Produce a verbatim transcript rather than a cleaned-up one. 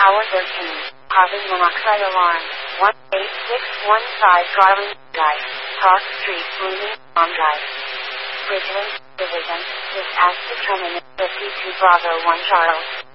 Tower thirteen, carbon monoxide alarm, one eight six one five Garland Drive, Park Street, Blooming, on Drive. Bridgeland, Division, dispatch to terminal fifty-two Bravo one Charles.